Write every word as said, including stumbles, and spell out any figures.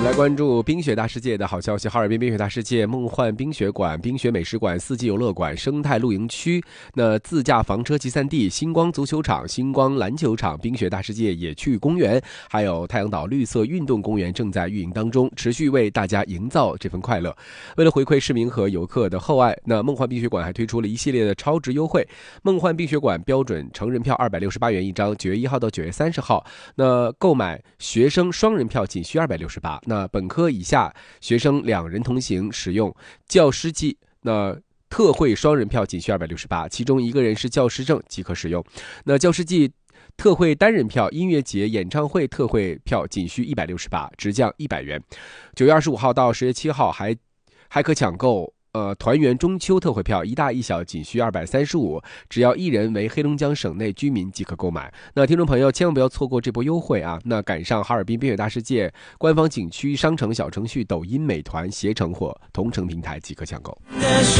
来关注冰雪大世界的好消息，哈尔滨冰雪大世界、梦幻冰雪馆、冰雪美食馆、四季游乐馆、生态露营区、那自驾房车集散地、星光足球场、星光篮球场、冰雪大世界野趣公园，还有太阳岛绿色运动公园正在运营当中，持续为大家营造这份快乐。为了回馈市民和游客的厚爱，那梦幻冰雪馆还推出了一系列的超值优惠。梦幻冰雪馆标准成人票二百六十八元一张，九月一号到九月三十号，那购买学生双人票仅需二百六十八。那本科以下学生两人同行使用教师季那特惠双人票仅需二百六十八，其中一个人是教师证即可使用。那教师季特惠单人票、音乐节、演唱会特惠票仅需一百六十八，直降一百元。九月二十五号到十月七号还还可抢购呃，团圆中秋特惠票，一大一小仅需二百三十五，只要一人为黑龙江省内居民即可购买。那听众朋友千万不要错过这波优惠啊！那赶上哈尔滨冰雪大世界官方景区、商城、小程序、抖音、美团、携程或同城平台即可抢购。